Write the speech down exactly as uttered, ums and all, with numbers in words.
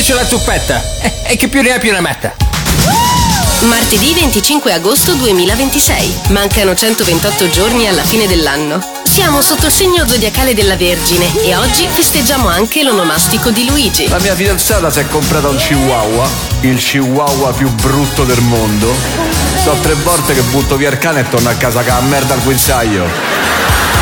c'è la zuppetta. E, e chi più ne ha più ne metta. Martedì venticinque agosto duemilaventisei. Mancano centoventotto giorni alla fine dell'anno. Siamo sotto il segno zodiacale della Vergine e oggi festeggiamo anche l'onomastico di Luigi. La mia fidanzata si è comprata un chihuahua, il chihuahua più brutto del mondo. So tre volte che butto via il cane e torno a casa con la merda al guinzaglio.